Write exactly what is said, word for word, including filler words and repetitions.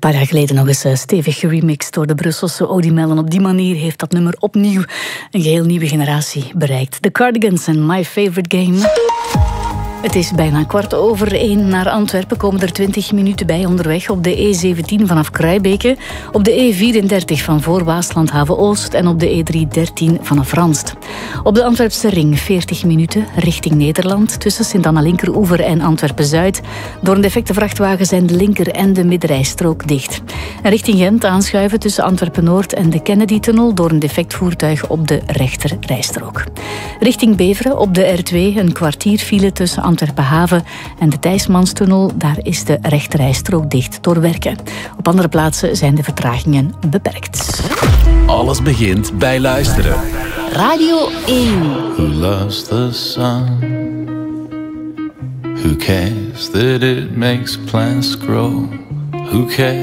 Een paar jaar geleden nog eens stevig geremixed door de Brusselse Odie Op die manier heeft dat nummer opnieuw een geheel nieuwe generatie bereikt. The Cardigans en My Favorite Game. Het is bijna kwart over één. Naar Antwerpen komen er twintig minuten bij onderweg op de E zeventien vanaf Kruijbeke, op de E vierendertig van voor Waaslandhaven Oost en op de E driehonderddertien vanaf Ranst. Op de Antwerpse ring veertig minuten richting Nederland tussen Sint-Anna-Linkeroever en Antwerpen-Zuid. Door een defecte vrachtwagen zijn de linker- en de middenrijstrook dicht. En richting Gent aanschuiven tussen Antwerpen-Noord en de Kennedy-tunnel door een defect voertuig op de rechterrijstrook. Richting Beveren op de R twee een kwartier file tussen Antwerpen-Haven en de Thijsmanstunnel. Daar is de rechterrijstrook dicht door werken. Op andere plaatsen zijn de vertragingen beperkt. Alles begint bij luisteren. Radio één. Who loves the sun? Who cares that it makes plants grow? Who cares